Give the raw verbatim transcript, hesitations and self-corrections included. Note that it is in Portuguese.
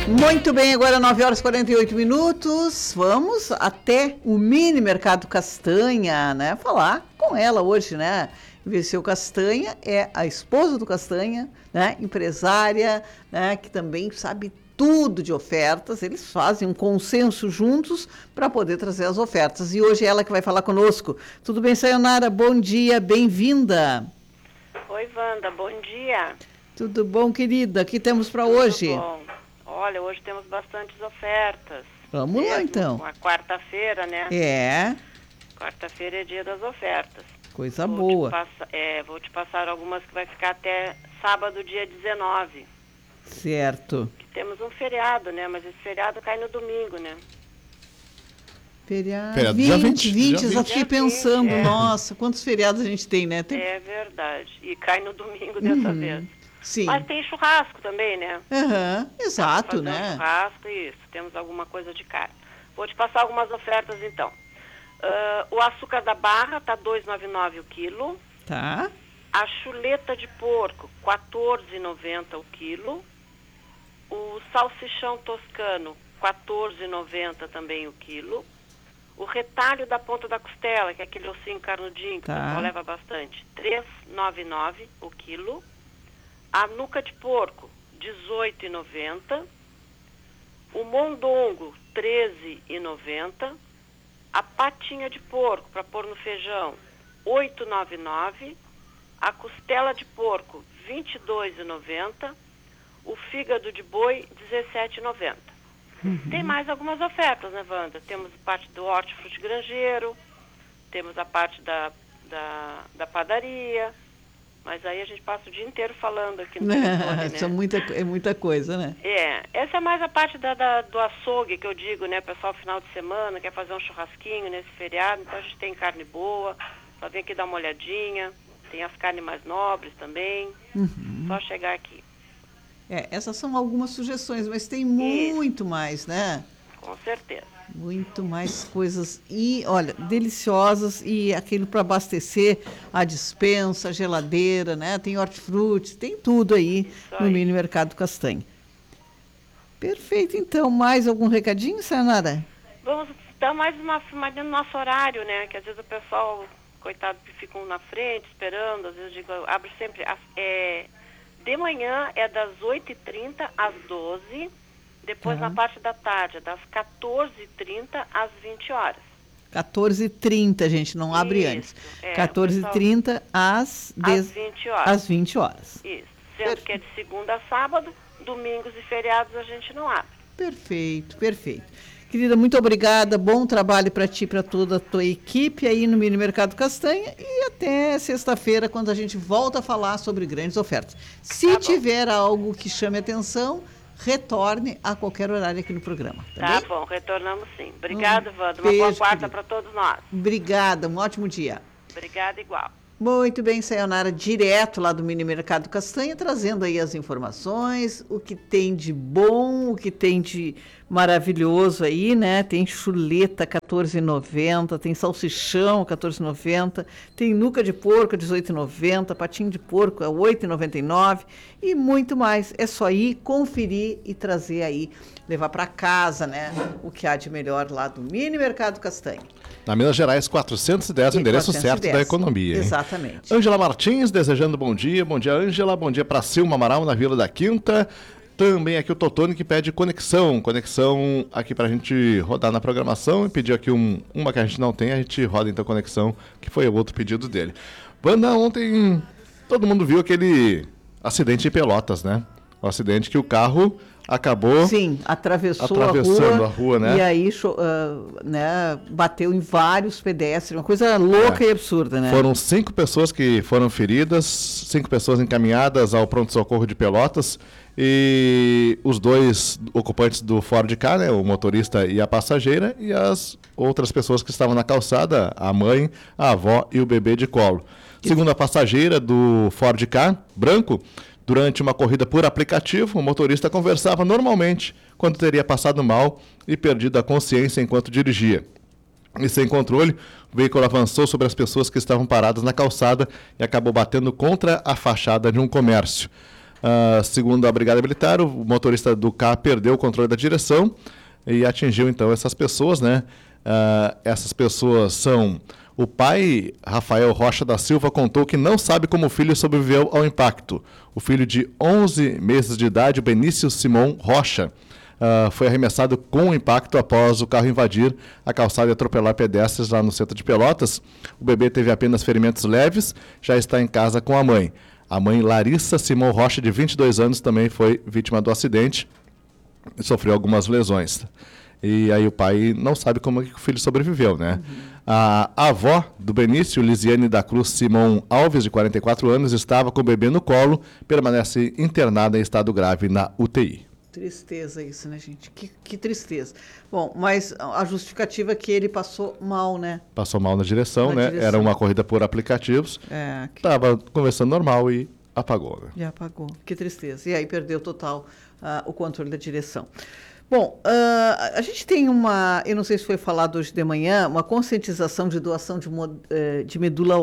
Muito bem, agora nove horas e quarenta e oito minutos. Vamos até o Mini Mercado Castanha, né? Falar com ela hoje, né? Viseu Castanha é a esposa do Castanha, né? Empresária, né? Que também sabe tudo de ofertas. Eles fazem um consenso juntos para poder trazer as ofertas. E hoje é ela que vai falar conosco. Tudo bem, Sayonara? Bom dia, bem-vinda. Oi, Wanda, bom dia. Tudo bom, querida? O que temos para hoje? Tudo bom. Olha, hoje temos bastantes ofertas. Vamos Mesmo lá, então. A quarta-feira, né? É. Quarta-feira é dia das ofertas. Coisa vou boa. Te passa, é, vou te passar algumas que vai ficar até sábado, dia dezenove. Certo. Que temos um feriado, né? Mas esse feriado cai no domingo, né? Feriado, feriado vinte, dia vinte, vinte, dia já vinte. fiquei pensando, é. nossa, quantos feriados a gente tem, né? Tem... É verdade. E cai no domingo dessa Uhum. vez. Sim. Mas tem churrasco também, né? Uhum. Exato, Fazer né? Um churrasco, isso. Temos alguma coisa de carne. Vou te passar algumas ofertas, então. Uh, o açúcar da barra está dois reais e noventa e nove o quilo. Tá. A chuleta de porco, quatorze reais e noventa o quilo. O salsichão toscano, quatorze reais e noventa também o quilo. O retalho da ponta da costela, que é aquele ossinho carnudinho, que Tá. o pessoal leva bastante, três reais e noventa e nove o quilo. A nuca de porco, dezoito reais e noventa. O mondongo, treze reais e noventa. A patinha de porco, para pôr no feijão, oito reais e noventa e nove. A costela de porco, vinte e dois reais e noventa. O fígado de boi, dezessete reais e noventa. Uhum. Tem mais algumas ofertas, né, Wanda? Temos a parte do hortifruti grangeiro, temos a parte da, da, da padaria, mas aí a gente passa o dia inteiro falando aqui no telefone, né? Isso é muita, é muita coisa, né? É, essa é mais a parte da, da, do açougue que eu digo, né? Pessoal, final de semana, quer fazer um churrasquinho nesse feriado, então a gente tem carne boa, só vem aqui dar uma olhadinha, tem as carnes mais nobres também, Uhum. só chegar aqui. É, essas são algumas sugestões, mas tem muito Isso. mais, né? Com certeza. Muito mais coisas e, olha, deliciosas e aquilo para abastecer a despensa, a geladeira, né? Tem hortifruti, tem tudo aí Isso no aí. Mini Mercado Castanha. Perfeito, então. Mais algum recadinho, Sayonara? Vamos dar mais uma filmadinha no nosso horário, né? Que às vezes o pessoal, coitado, ficam na frente esperando, às vezes eu digo, abre sempre, é, de manhã é das oito e trinta às doze. Depois, Tá. na parte da tarde, das quatorze e trinta às vinte horas. quatorze e trinta, gente, não abre Isso, antes. é, quatorze e trinta às, Às dez... vinte horas. às vinte horas. Isso. Sendo que é de segunda a sábado, domingos e feriados a gente não abre. Perfeito, perfeito. Querida, muito obrigada. Bom trabalho para ti e para toda a tua equipe aí no Mini Mercado Castanha. E até sexta-feira, quando a gente volta a falar sobre grandes ofertas. Se Tá bom. tiver algo que chame atenção, retorne a qualquer horário aqui no programa. Tá, Tá bem? bom, retornamos sim. Obrigada, Um Wanda. Uma boa beijo, quarta querida. para todos nós. Obrigada, um ótimo dia. Obrigada igual. Muito bem, Sayonara, direto lá do Mini Mercado Castanha, trazendo aí as informações, o que tem de bom, o que tem de maravilhoso aí, né? Tem chuleta quatorze reais e noventa, tem salsichão quatorze reais e noventa, tem nuca de porco dezoito reais e noventa, patinho de porco é oito reais e noventa e nove e muito mais. É só ir conferir e trazer aí, levar para casa, né? O que há de melhor lá do Mini Mercado Castanha. Na Minas Gerais, quatrocentos e dez, o endereço quatrocentos e dez. certo da economia. Hein? Exatamente. Ângela Martins, desejando bom dia. Bom dia, Ângela. Bom dia para Silma Amaral, na Vila da Quinta. Também aqui o Totone, que pede conexão. Conexão aqui para a gente rodar na programação. E pediu aqui um, uma que a gente não tem, a gente roda então conexão, que foi o outro pedido dele. Wanda, ontem todo mundo viu aquele acidente em Pelotas, né? O acidente que o carro acabou... Sim, atravessou atravessando a rua, a rua, né? E aí uh, né, bateu em vários pedestres, uma coisa louca É. e absurda, né? Foram cinco pessoas que foram feridas, cinco pessoas encaminhadas ao pronto-socorro de Pelotas e os dois ocupantes do Ford Ka, né, o motorista e a passageira, e as outras pessoas que estavam na calçada, a mãe, a avó e o bebê de colo. Segundo a passageira do Ford Ka, branco, durante uma corrida por aplicativo, o motorista conversava normalmente quando teria passado mal e perdido a consciência enquanto dirigia. E sem controle, o veículo avançou sobre as pessoas que estavam paradas na calçada e acabou batendo contra a fachada de um comércio. Uh, segundo a Brigada Militar, o motorista do carro perdeu o controle da direção e atingiu então essas pessoas, né? Uh, essas pessoas são... O pai, Rafael Rocha da Silva, contou que não sabe como o filho sobreviveu ao impacto. O filho de onze meses de idade, Benício Simão Rocha, uh, foi arremessado com o impacto após o carro invadir a calçada e atropelar pedestres lá no centro de Pelotas. O bebê teve apenas ferimentos leves, já está em casa com a mãe. A mãe Larissa Simão Rocha, de vinte e dois anos, também foi vítima do acidente e sofreu algumas lesões. E aí o pai não sabe como é que o filho sobreviveu, né? Uhum. A avó do Benício, Lisiane da Cruz Simão Alves, de quarenta e quatro anos, estava com o bebê no colo, permanece internada em estado grave na U T I. Tristeza isso, né, gente? Que, que tristeza. Bom, mas a justificativa é que ele passou mal, né? Passou mal na direção, na né? Direção. Era uma corrida por aplicativos. É. Que... Estava conversando normal e apagou, né? E apagou. Que tristeza. E aí perdeu total uh, o controle da direção. Bom, uh, a gente tem uma, eu não sei se foi falado hoje de manhã, uma conscientização de doação de, de medula